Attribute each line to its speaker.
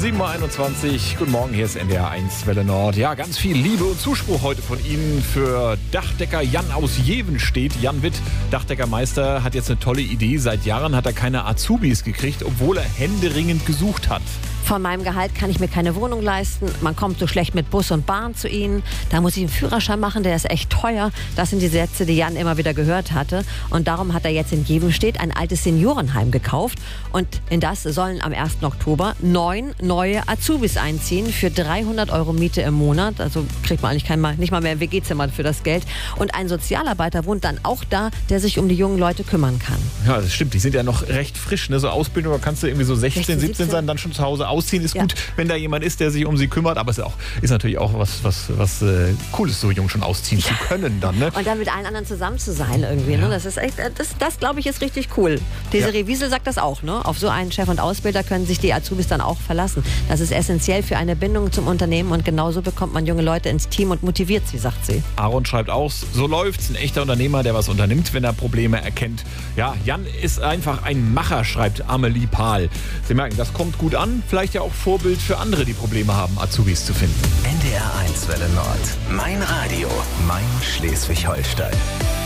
Speaker 1: 7.21 Uhr. Guten Morgen, hier ist NDR 1 Welle Nord. Ja, ganz viel Liebe und Zuspruch heute von Ihnen für Dachdecker Jan aus Jevenstedt. Jan Witt, Dachdeckermeister, hat jetzt eine tolle Idee. Seit Jahren hat er keine Azubis gekriegt, obwohl er händeringend gesucht hat.
Speaker 2: Von meinem Gehalt kann ich mir keine Wohnung leisten. Man kommt so schlecht mit Bus und Bahn zu ihnen. Da muss ich einen Führerschein machen, der ist echt teuer. Das sind die Sätze, die Jan immer wieder gehört hatte. Und darum hat er jetzt in Jevenstedt ein altes Seniorenheim gekauft. Und in das sollen am 1. Oktober 9 neue Azubis einziehen für 300 € Miete im Monat. Also kriegt man eigentlich nicht mal mehr ein WG-Zimmer für das Geld. Und ein Sozialarbeiter wohnt dann auch da, der sich um die jungen Leute kümmern kann.
Speaker 1: Ja, das stimmt. Die sind ja noch recht frisch. Ne? So Ausbildung, da kannst du irgendwie so 16, 17 sein, dann schon zu Hause ausziehen. Ist gut, wenn da jemand ist, der sich um sie kümmert. Aber es ist natürlich auch was Cooles, so jung schon ausziehen zu können dann. Ne?
Speaker 2: Und dann mit allen anderen zusammen zu sein irgendwie. Ne? Das ist echt, das glaube ich, ist richtig cool. Desiree Wiesel sagt das auch. Ne? Auf so einen Chef und Ausbilder können sich die Azubis dann auch verlassen. Das ist essentiell für eine Bindung zum Unternehmen und genauso bekommt man junge Leute ins Team und motiviert sie, sagt sie.
Speaker 1: Aaron schreibt auch, so läuft's. Ein echter Unternehmer, der was unternimmt, wenn er Probleme erkennt. Ja, Jan ist einfach ein Macher, schreibt Amelie Pahl. Sie merken, das kommt gut an. Vielleicht ja auch Vorbild für andere, die Probleme haben, Azubis zu finden.
Speaker 3: NDR 1 Welle Nord. Mein Radio. Mein Schleswig-Holstein.